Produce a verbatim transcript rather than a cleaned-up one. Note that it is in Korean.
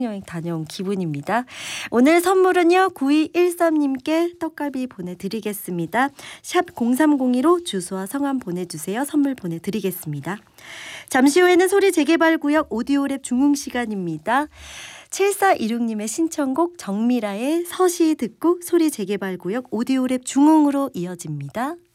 여행 다녀온 기분입니다. 오늘 선물은요. 구이일삼님께 떡갈비 보내드리겠습니다. 샵 공삼공이로 주소와 성함 보내주세요. 선물 보내드리겠습니다. 잠시 후에는 소리 재개발구역 오디오랩 중흥 시간입니다. 칠사이육님의 신청곡 정미라의 서시 듣고 소리 재개발구역 오디오랩 중흥으로 이어집니다.